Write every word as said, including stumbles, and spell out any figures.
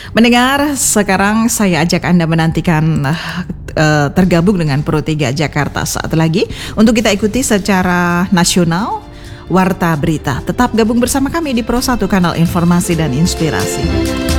Mendengar, sekarang saya ajak Anda menantikan uh, tergabung dengan Pro tiga Jakarta saat lagi untuk kita ikuti secara nasional Warta Berita. Tetap gabung bersama kami di Pro satu Kanal Informasi dan Inspirasi.